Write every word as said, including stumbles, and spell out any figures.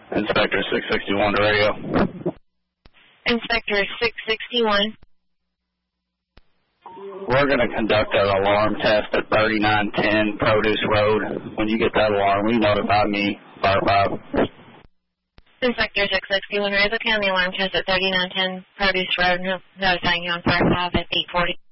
Inspector six sixty-one to radio. Inspector six sixty-one. We're going to conduct an alarm test at thirty-nine ten Produce Road. When you get that alarm, will you notify me, Fire five? Inspector six sixty-one, Razor County alarm test at thirty-nine ten Produce Road. Notifying you on Fire five at eight forty.